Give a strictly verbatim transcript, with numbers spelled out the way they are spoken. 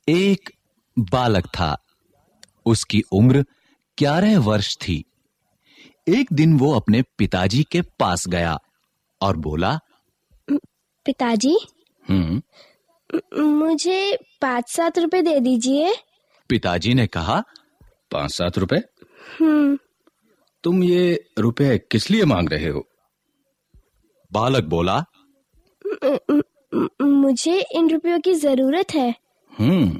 एक बालक था। उसकी उम्र ग्यारह वर्ष थी। एक दिन वो अपने पिताजी के पास गया और बोला, पिताजी, हम्म मुझे पाँच सात रुपए दे दीजिए। पिताजी ने कहा, पाँच सात रुपए? हम्म तुम ये रुपए किस लिए मांग रहे हो? बालक बोला, मुझे इन रुपयों की जरूरत है। हम्म